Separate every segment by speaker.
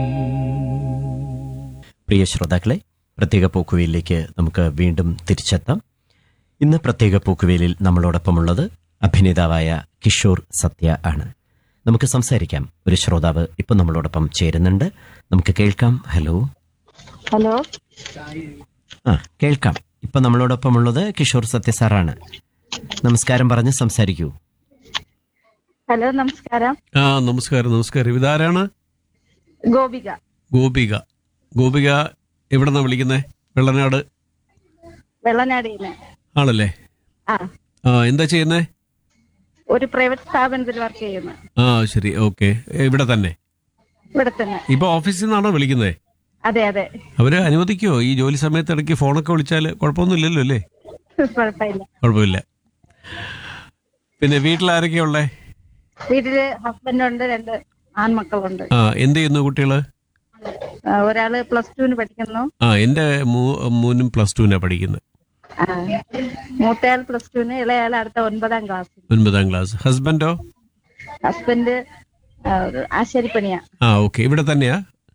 Speaker 1: പ്രിയ ശ്രോതാക്കളെ, പ്രത്യേക പോക്കുവയിലേക്ക് നമുക്ക് വീണ്ടും തിരിച്ചെത്താം. ഇന്ന് പ്രത്യേക പോക്കുവയിലിൽ നമ്മളോടൊപ്പമുള്ളത് അഭിനേതാവായ കിഷോർ സത്യ ആണ്. നമുക്ക് സംസാരിക്കാം. ഒരു ശ്രോതാവ് ഇപ്പം നമ്മളോടൊപ്പം ചേരുന്നുണ്ട്. നമുക്ക് കേൾക്കാം. Hello
Speaker 2: hello.
Speaker 1: കേൾക്കാം. ഇപ്പം നമ്മളോടൊപ്പമുള്ളത് കിഷോർ സത്യ സാറാണ്. നമസ്കാരം പറഞ്ഞ് സംസാരിക്കൂ.
Speaker 2: ഹലോ, നമസ്കാരം.
Speaker 3: നമസ്കാരം. ഇതാരാണ്?
Speaker 2: ഗോപിക.
Speaker 3: ഗോപിക എവിടെന്നാ വിളിക്കുന്നേ? വെള്ളനാട്.
Speaker 2: വെള്ളനാടിന്ന്.
Speaker 3: ആണല്ലേ? എന്താ ചെയ്യുന്നേ?
Speaker 2: ഒരു പ്രൈവറ്റ് സ്ഥാപനത്തിൽ വർക്ക് ചെയ്യുന്നു.
Speaker 3: ശരി, ഓക്കെ. ഇവിടെ തന്നെ?
Speaker 2: ഇവിടെ തന്നെ.
Speaker 3: ഇപ്പൊ ഓഫീസിൽ നിന്നാണോ വിളിക്കുന്നേ?
Speaker 2: അതെ.
Speaker 3: അവര് അനുവദിക്കുവോ ഈ ജോലി സമയത്ത് ഇടയ്ക്ക് ഫോണൊക്കെ വിളിച്ചാല്? കുഴപ്പമൊന്നുമില്ലല്ലോ അല്ലേ? കുഴപ്പമില്ല. പിന്നെ വീട്ടിൽ ആരൊക്കെയാ ഉള്ളേ?
Speaker 2: വീട്ടില് ഹസ്ബൻഡുണ്ട്, 2 ആൺമക്കളുണ്ട്.
Speaker 3: എന്ത് ചെയ്യുന്നു കുട്ടികള്?
Speaker 2: ഒരാള് +2 പഠിക്കുന്നു.
Speaker 3: എന്റെ മോനും +2 പഠിക്കുന്നത്.
Speaker 2: മൂത്തയാൾ +2, ഇളയാൾ അടുത്ത 9ാം ക്ലാസ്.
Speaker 3: 9ാം ക്ലാസ്. ഹസ്ബൻഡോ?
Speaker 2: ഹസ്ബൻഡ് ആശാരിപ്പണിയാ.
Speaker 3: ഓക്കെ. ഇവിടെ തന്നെയാ?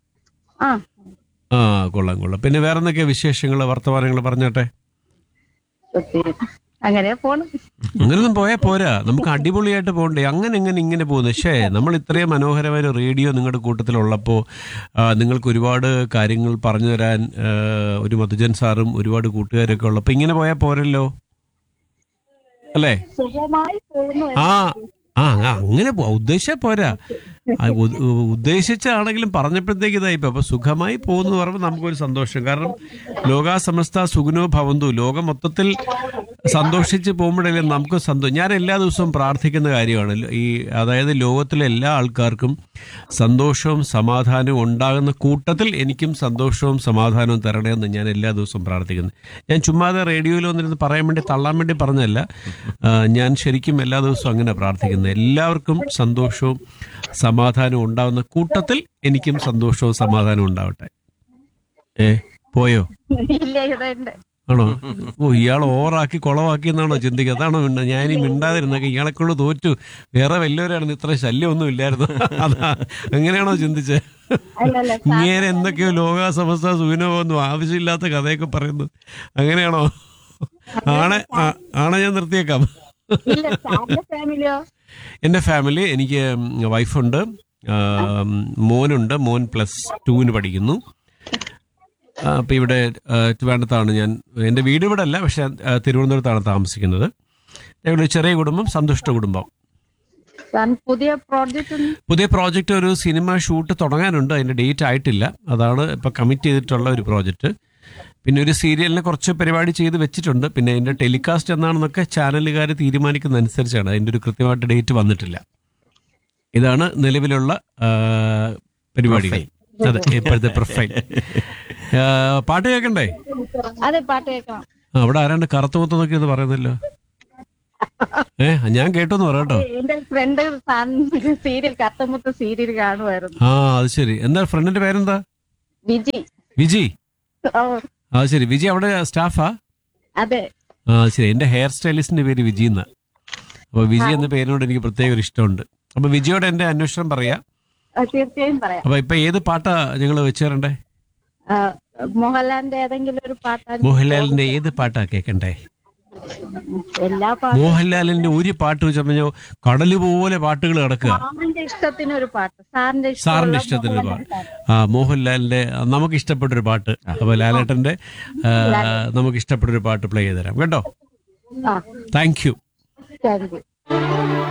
Speaker 3: കൊള്ളാം. പിന്നെ വേറെ എന്തൊക്കെയാ വിശേഷങ്ങള്, വർത്തമാനങ്ങൾ പറഞ്ഞോട്ടെ.
Speaker 2: അങ്ങനെ പോണു.
Speaker 3: അങ്ങനൊന്നും പോയാൽ പോരാ, നമുക്ക് അടിപൊളിയായിട്ട് പോകണ്ടേ? ഇങ്ങനെ പോകുന്നു. പക്ഷേ നമ്മൾ ഇത്രയും മനോഹരമായ റേഡിയോ നിങ്ങളുടെ കൂട്ടത്തിലുള്ളപ്പോൾ നിങ്ങൾക്ക് ഒരുപാട് കാര്യങ്ങൾ പറഞ്ഞു തരാൻ ഒരു മധുജൻ സാറും ഒരുപാട് കൂട്ടുകാരൊക്കെ ഉള്ളപ്പോൾ ഇങ്ങനെ പോയാൽ പോരല്ലോ അല്ലേ?
Speaker 2: സുഖമായി പോകുന്നു.
Speaker 3: അങ്ങനെ ഉദ്ദേശിച്ചാൽ പോരാ. ഉദ്ദേശിച്ചാണെങ്കിലും പറഞ്ഞപ്പോഴത്തേക്ക് ഇതായിപ്പോ. അപ്പൊ സുഖമായി പോകുന്നു പറയുമ്പോൾ നമുക്കൊരു സന്തോഷം. കാരണം ലോകാ സമസ്ത സുഖനോ ഭവന്തു, ലോകം മൊത്തത്തിൽ സന്തോഷിച്ച് പോകുമ്പോഴല്ലേ നമുക്ക് സന്തോഷം. ഞാൻ എല്ലാ ദിവസവും പ്രാർത്ഥിക്കുന്ന കാര്യമാണ് അതായത് ലോകത്തിലെ എല്ലാ ആൾക്കാർക്കും സന്തോഷവും സമാധാനവും ഉണ്ടാകുന്ന കൂട്ടത്തിൽ എനിക്കും സന്തോഷവും സമാധാനവും തരണമെന്ന് ഞാൻ എല്ലാ ദിവസവും പ്രാർത്ഥിക്കുന്നു. ഞാൻ ചുമ്മാതെ റേഡിയോയിൽ വന്നിരുന്ന് പറയാൻ വേണ്ടി, തള്ളാൻ വേണ്ടി പറഞ്ഞതല്ല. ഞാൻ ശരിക്കും എല്ലാ ദിവസവും അങ്ങനെ പ്രാർത്ഥിക്കുന്നത്. എല്ലാവർക്കും സന്തോഷവും സമാധാനവും ഉണ്ടാവുന്ന കൂട്ടത്തിൽ എനിക്കും സന്തോഷവും സമാധാനവും ഉണ്ടാവട്ടെ. പോയോ? ആണോ? ഇയാൾ ഓവറാക്കി കുളവാക്കി എന്നാണോ ചിന്തിക്കുക? അതാണോ ഞാനീ മിണ്ടാതിരുന്നൊക്കെ ഇയാളെ കൊണ്ട് തോറ്റു, വേറെ വല്ലവരായിരുന്നു, ഇത്ര ശല്യമൊന്നും ഇല്ലായിരുന്നു, അതാ അങ്ങനെയാണോ ചിന്തിച്ചേ? ഇങ്ങനെ എന്തൊക്കെയോ ലോകാസമസ്ത സുഖിനോന്നും ആവശ്യമില്ലാത്ത കഥയൊക്കെ പറയുന്നു, അങ്ങനെയാണോ? ആണെ ഞാൻ നിർത്തിയേക്കാം. എൻ്റെ ഫാമിലി, എനിക്ക് വൈഫുണ്ട്, മോനുണ്ട്. മോൻ +2 പഠിക്കുന്നു. അപ്പം ഇവിടെ ട്രിവാൻഡ്രത്താണ് ഞാൻ. എൻ്റെ വീട് ഇവിടെ അല്ല, പക്ഷെ തിരുവനന്തപുരത്താണ് താമസിക്കുന്നത്. ഞങ്ങളുടെ ചെറിയ കുടുംബം, സന്തുഷ്ട കുടുംബം. പുതിയ പ്രോജക്റ്റ്, ഒരു സിനിമ ഷൂട്ട് തുടങ്ങാനുണ്ട്. അതിൻ്റെ ഡേറ്റ് ആയിട്ടില്ല. അതാണ് ഇപ്പം കമ്മിറ്റ് ചെയ്തിട്ടുള്ള ഒരു പ്രോജക്റ്റ്. പിന്നെ ഒരു സീരിയലിനെ കുറച്ച് പരിപാടി ചെയ്ത് വെച്ചിട്ടുണ്ട്. പിന്നെ അതിൻ്റെ ടെലികാസ്റ്റ് എന്നാണെന്നൊക്കെ ചാനലുകാർ തീരുമാനിക്കുന്നതനുസരിച്ചാണ്. അതിൻ്റെ ഒരു കൃത്യമായിട്ട് ഡേറ്റ് വന്നിട്ടില്ല. ഇതാണ് നിലവിലുള്ള പരിപാടികൾ. അതെ, ഇപ്പോഴത്തെ പ്രൊഫൈൽ. പാട്ട് കേൾക്കണ്ടേ?
Speaker 2: അതെ, പാട്ട് കേൾക്കണം.
Speaker 3: അവിടെ ആരാണ്ട് കറുത്തുമുത്തെന്നൊക്കെ ഇത് പറയുന്നല്ലോ. ഞാൻ കേട്ടോന്ന് പറയാട്ടോ.
Speaker 2: എന്റെ ഫ്രണ്ട് സീരിയൽ, കറുത്തമുത്ത് സീരിയൽ കാണുമായിരുന്നു.
Speaker 3: അത് ശരി. എന്താ ഫ്രണ്ടിന്റെ പേരെന്താ? വിജി. അത് ശരി. വിജി അവിടെ സ്റ്റാഫാ?
Speaker 2: അതെ.
Speaker 3: ശരി. എന്റെ ഹെയർ സ്റ്റൈലിസ്റ്റിന്റെ പേര് വിജി എന്നാ. അപ്പൊ വിജി എന്ന പേരിനോട് എനിക്ക് പ്രത്യേക ഒരു ഇഷ്ടമുണ്ട്. അപ്പൊ വിജിയോട് എന്റെ അന്വേഷണം പറയാ.
Speaker 2: തീർച്ചയായും പറയാം.
Speaker 3: അപ്പൊ ഇപ്പൊ ഏത് പാട്ടാ ഞങ്ങള് വെച്ചേരണ്ടേ?
Speaker 2: മോഹൻലാലിന്റെ ഏതെങ്കിലും ഒരു പാട്ടാ.
Speaker 3: മോഹൻലാലിന്റെ ഏത് പാട്ടാ കേക്കണ്ടേ?
Speaker 2: എല്ലാ പാട്ടും.
Speaker 3: മോഹൻലാലിന്റെ ഒരു പാട്ട് വെച്ചോ, കടല് പോലെ പാട്ടുകൾ കിടക്കുക.
Speaker 2: സാറിന്റെ ഇഷ്ടത്തിന് ഒരു പാട്ട്.
Speaker 3: സാറിന്റെ ഇഷ്ടത്തിന് ഒരു പാട്ട്. മോഹൻലാലിന്റെ നമുക്ക് ഇഷ്ടപ്പെട്ടൊരു പാട്ട്. അപ്പൊ ലാലേട്ടന്റെ നമുക്ക് ഇഷ്ടപ്പെട്ടൊരു പാട്ട് പ്ലേ ചെയ്ത് തരാം കേട്ടോ. Thank you.